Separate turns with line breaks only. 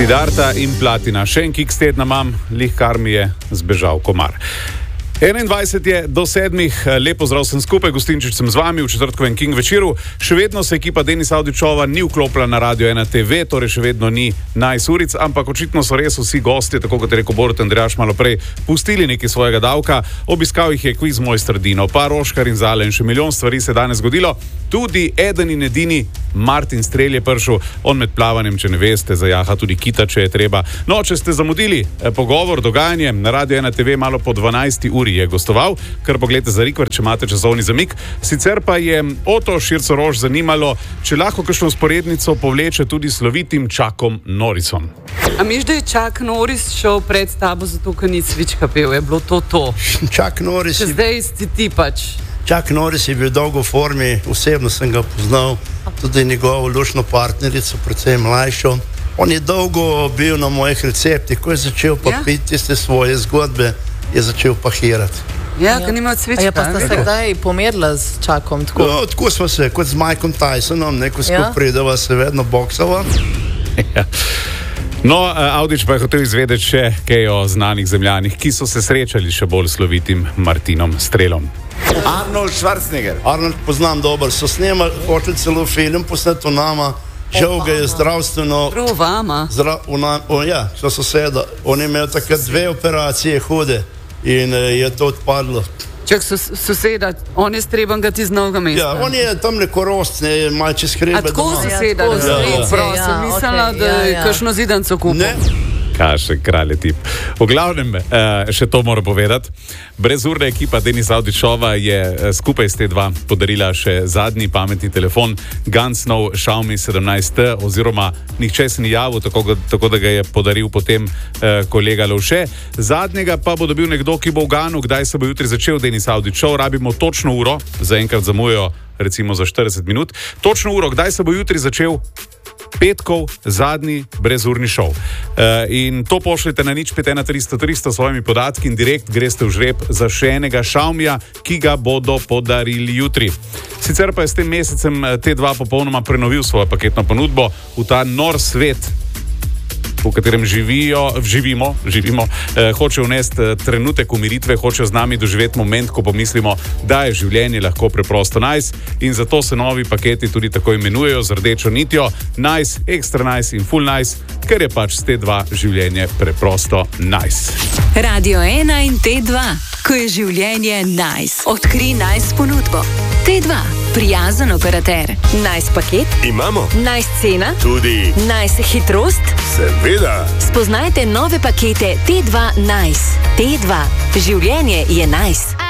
Siddharta in Platina. Še en kiks tedna imam, kar mi je zbežal komar. 21 je do 7, lepo zdrav sem skupaj, Gostinčič sem z vami v četrtkovem King večeru. Še vedno se ekipa Denisa Avdićova ni vklopila na Radio 1 TV, torej še vedno ni Nice uric, ampak očitno so res vsi gostje, tako kot je rekel Borut Andrejaš malo prej, pustili nekaj svojega davka. Obiskal jih je kviz Mojster Dino, pa Roškar in Zale in še milijon stvari se danes zgodilo. Tudi eden in edini Martin Strel je prišel, on med plavanjem, če ne veste, zajaha tudi kita, če je treba. No, če ste zamudili pogovor, dogajanje na Radio 1 TV malo po 12 uri je gostoval, kar pogledajte za rikver, če imate časovni zamik. Sicer pa je Oto Šircorož zanimalo, če lahko kakšno vzporednico povleče tudi slovitim Chuckom Norrisom.
A miš, da je Chuck Norris šel pred tabo zato, ker ni cvička pel, je bilo to?
Chuck Norris
Če zdaj si ti pač.
Chuck Norris je bil dolgo v formi, osebno sem ga poznal, tudi njegovo lušno partnerico, predvsem mlajšo. On je dolgo bil na mojih receptih, ko je začel pa piti tiste svoje zgodbe, je začel pahirati.
Ja, ker nima cvička.
Ja, pa sta se kdaj pomerila z Chuckom?
No, tako smo se, kot z Mikeom Tysonom, neko skupaj prideva, se vedno boksava.
Ja. No, Avdić pa je hotel izvedeti še kaj o znanih zemljanih, ki so se srečali še bolj slovitim Martinom Strelom.
Arnold Schwarzenegger.
Arnold poznam dobro, so snemali, hoteli celo film posneti o nama, žal ga je zdravstveno...
Prav vama?
Ja, so soseda. On je imel takrat 2 operacije hude in je to odpadlo.
Čak soseda, on je streban ga ti z novega mesta.
Ja, on je tam neko rost, malo čez hrebe.
A tako soseda, sem mislila, da je kakšno zidanco kupil.
Ne.
Kaše, kralje tip. V glavnem, še to moram povedati. Brezurna ekipa Denisa Avdićova je skupaj s T2 podarila še zadnji pametni telefon Gunsnov Xiaomi 17T, oziroma nihče se ni javil, tako da ga je podaril potem kolega Lovše. Zadnjega pa bo dobil nekdo, ki bo v Ganu, kdaj se bo jutri začel Denis Avdićov. Rabimo točno uro, zaenkrat zamujajo recimo za 40 minut. Točno uro, kdaj se bo jutri začel petkov zadnji brezurni šov. In to pošljete na 051 300 300 s svojimi podatki in direkt greste v žreb za še enega Xiaomija, ki ga bodo podarili jutri. Sicer pa je s tem mesecem T2 popolnoma prenovil svojo paketno ponudbo v ta nor svet, v katerem živimo, hoče vnesti trenutek umiritve, hoče z nami doživeti moment, ko pomislimo, da je življenje lahko preprosto nice, in zato se novi paketi tudi tako imenujejo z rdečo nitjo, nice, extra nice in full nice, ker je pač s T2 življenje preprosto nice.
Radio 1 in T2, ko je življenje nice. Odkri nice ponudbo. T2, prijazen operater. Nice paket?
Imamo.
Nice cena?
Tudi.
Nice hitrost?
Seveda.
Spoznajte nove pakete T2 Nice. T2, življenje je nice.